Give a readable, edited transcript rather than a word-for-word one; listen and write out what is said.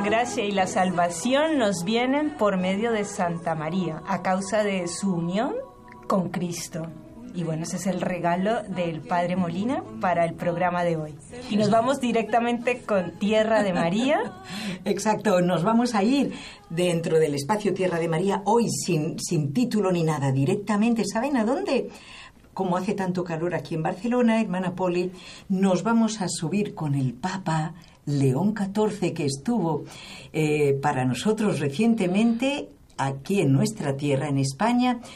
gracia y la salvación nos vienen por medio de Santa María, a causa de su unión con Cristo. Y bueno, ese es el regalo del Padre Molina para el programa de hoy. Y nos vamos directamente con Tierra de María. Exacto, nos vamos a ir dentro del espacio Tierra de María, hoy sin título ni nada, directamente. ¿Saben a dónde? Como hace tanto calor aquí en Barcelona, hermana Poli, nos vamos a subir con el Papa León XIV, que estuvo para nosotros recientemente aquí en nuestra tierra, en España,